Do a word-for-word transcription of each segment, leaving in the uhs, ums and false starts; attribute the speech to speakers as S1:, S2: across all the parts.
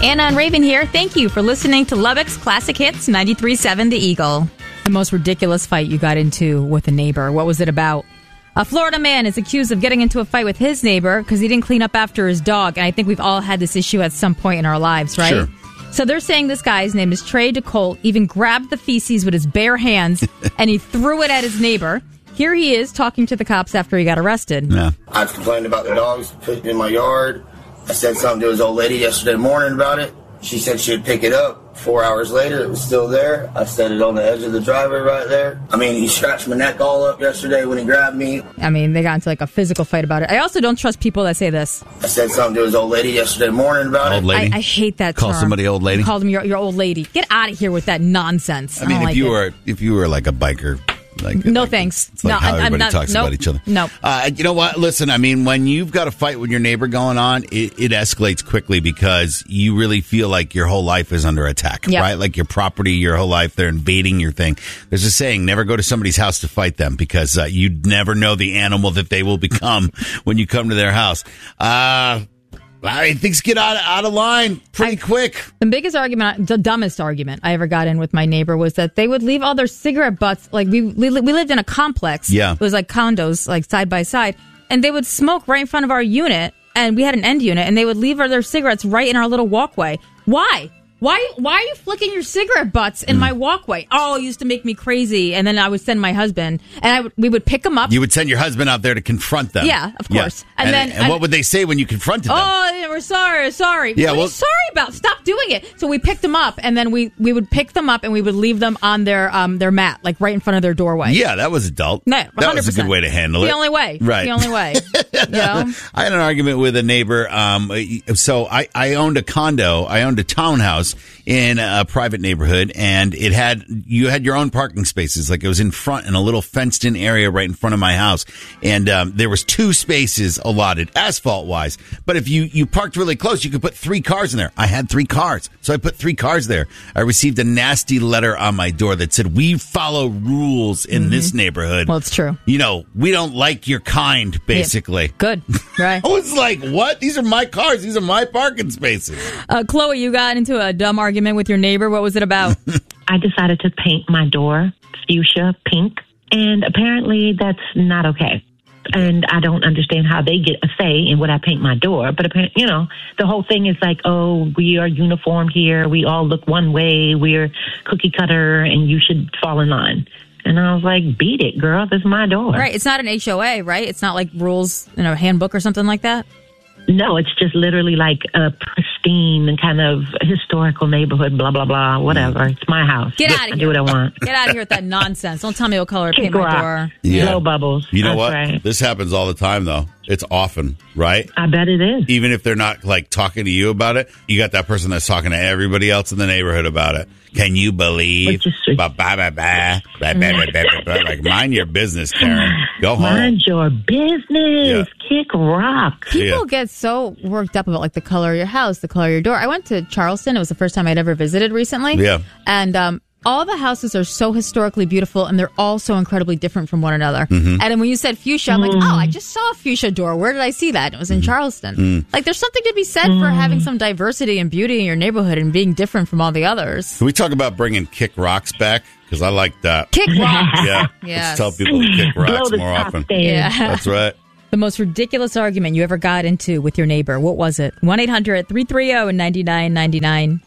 S1: Anna and Raven here. Thank you for listening to Lubbock's Classic Hits ninety-three point seven The Eagle. The most ridiculous fight you got into with a neighbor. What was it about? A Florida man is accused of getting into a fight with his neighbor because he didn't clean up after his dog. And I think we've all had this issue at some point in our lives, right?
S2: Sure.
S1: So they're saying this guy's name is Trey DeColt, even grabbed the feces with his bare hands and he threw it at his neighbor. Here he is talking to the cops after he got arrested.
S2: Yeah.
S3: I complained about the dogs putting in my yard. I said something to his old lady yesterday morning about it. She said she'd pick it up. Four hours later, it was still there. I set it on the edge of the driveway right there. I mean, he scratched my neck all up yesterday when he grabbed me.
S1: I mean, they got into like a physical fight about it. I also don't trust people that say this.
S3: I said something to his old lady yesterday morning about
S2: Old
S3: it.
S2: lady?
S1: I, I hate that
S2: Call
S1: term.
S2: somebody old lady?
S1: You called him your, your old lady. Get out of here with that nonsense.
S2: I mean,
S1: don't
S2: if
S1: like
S2: you
S1: it.
S2: were if you were like a biker, like
S1: No
S2: like,
S1: thanks.
S2: It's like
S1: No,
S2: how
S1: I- I'm
S2: everybody
S1: not-
S2: talks
S1: nope.
S2: about each other.
S1: Nope.
S2: Uh, you know what? Listen, I mean, when you've got a fight with your neighbor going on, it, it escalates quickly because you really feel like your whole life is under attack,
S1: Yep.
S2: right? Like your property, your whole life, they're invading your thing. There's a saying: never go to somebody's house to fight them because uh, you never know the animal that they will become when you come to their house. Uh, I think things get out, out of line pretty
S1: I-
S2: quick.
S1: The biggest argument, the dumbest argument I ever got in with my neighbor was that they would leave all their cigarette butts. Like we, we we lived in a complex.
S2: Yeah.
S1: It was like condos, like side by side. And they would smoke right in front of our unit. And we had an end unit. And they would leave their cigarettes right in our little walkway. Why? Why Why are you flicking your cigarette butts in
S2: Mm.
S1: my walkway? Oh, it used to make me crazy. And then I would send my husband. And I would, we would pick him up.
S2: You would send your husband out there to confront them.
S1: Yeah, of course.
S2: And,
S1: And
S2: and,
S1: then-
S2: what would they say when you confronted them?
S1: Oh, yeah, we're sorry, sorry.
S2: Yeah,
S1: what are
S2: well-
S1: you sorry about? Stop doing it. So we picked them up, and then we, we would pick them up, and we would leave them on their um their mat, like right in front of their doorway.
S2: Yeah, that was adult.
S1: No,
S2: that was a
S1: one hundred percent.
S2: good way to handle
S1: The
S2: it.
S1: only way.
S2: Right.
S1: The only way. You know?
S2: I had an argument with a neighbor. Um, so I, I owned a condo. I owned a townhouse in a private neighborhood, and it had you had your own parking spaces. Like it was in front in a little fenced-in area right in front of my house, and um, there was two spaces allotted asphalt-wise. But if you you parked really close, you could put three cars in there. I had three cars, so I put three cars there. I received a nasty letter on my door that said, "We follow rules in this neighborhood."
S1: Well, it's true.
S2: You know, we don't like your kind, basically.
S1: Good. Right.
S2: I was like, what? These are my cars. These are my parking spaces.
S1: Uh, Chloe, you got into a dumb argument with your neighbor. What was it about?
S4: I decided to paint my door fuchsia pink, and apparently that's not okay. And I don't understand how they get a say in what I paint my door. But, apparently, you know, the whole thing is like, oh, we are uniform here. We all look one way. We're cookie cutter, and you should fall in line. And I was like, beat it, girl. This is my door.
S1: Right. It's not an H O A, right? It's not like rules in a handbook or something like that?
S4: No, it's just literally like a pristine kind of historical neighborhood, blah, blah, blah, whatever. It's my house.
S1: Get out of
S4: I
S1: here.
S4: do what I want.
S1: Get out of here with that nonsense. Don't tell me what color to paint
S4: Kick
S1: my
S4: rock.
S1: door.
S2: Yeah.
S4: Blow bubbles.
S2: You know
S4: That's
S2: what?
S4: Right.
S2: This happens all the time, though. It's often, right?
S4: I bet it is.
S2: Even if they're not like talking to you about it, you got that person that's talking to everybody else in the neighborhood about it. Can you believe?
S4: Which is sweet.
S2: Ba, ba, ba, ba, ba, ba, ba, ba, ba. Like, mind your business, Karen. Go home.
S4: Mind your business. Kick rock.
S1: People
S2: Yeah.
S1: get so worked up about like the color of your house, the color of your door. I went to Charleston. It was the first time I'd ever visited recently.
S2: Yeah.
S1: And um, all the houses are so historically beautiful, and they're all so incredibly different from one another.
S2: Mm-hmm.
S1: And then when you said fuchsia, I'm like, oh, I just saw a fuchsia door. Where did I see that? It was in
S2: Mm-hmm.
S1: Charleston.
S2: Mm.
S1: Like, there's something to be said for having some diversity and beauty in your neighborhood and being different from all the others.
S2: Can we talk about bringing kick rocks back? Because I like that.
S1: Kick rocks.
S2: Yeah.
S1: Yes.
S2: Let's tell people to kick
S4: Blow
S2: rocks
S4: the
S2: more
S4: top
S2: often.
S4: stand.
S1: Yeah.
S2: That's right.
S1: The most ridiculous argument you ever got into with your neighbor. What was it? one eight hundred three three zero nine nine nine nine.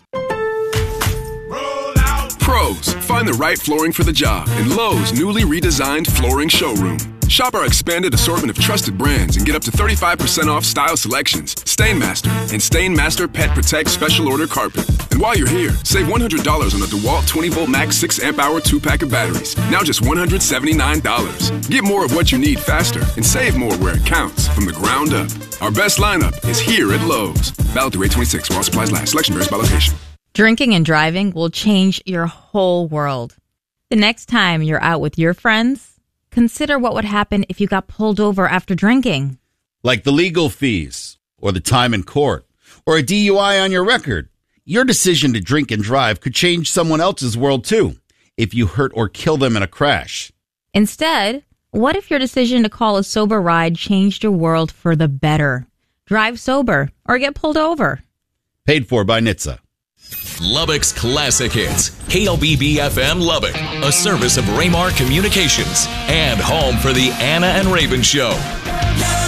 S5: Pros, find the right flooring for the job in Lowe's newly redesigned flooring showroom. Shop our expanded assortment of trusted brands and get up to thirty-five percent off style selections, Stainmaster, and Stainmaster Pet Protect Special Order Carpet. And while you're here, save one hundred dollars on a DeWalt twenty volt max six amp hour two pack of batteries. Now just one hundred seventy-nine dollars. Get more of what you need faster and save more where it counts from the ground up. Our best lineup is here at Lowe's. Valid through eight twenty-six while supplies last. Selection varies by location.
S1: Drinking and driving will change your whole world. The next time you're out with your friends, consider what would happen if you got pulled over after drinking.
S2: Like the legal fees, or the time in court, or a D U I on your record. Your decision to drink and drive could change someone else's world, too, if you hurt or kill them in a crash.
S1: Instead, what if your decision to call a sober ride changed your world for the better? Drive sober or get pulled over.
S2: Paid for by N H T S A.
S6: Lubbock's Classic Hits. K L B B F M Lubbock, a service of Raymar Communications and home for the Anna and Raven Show.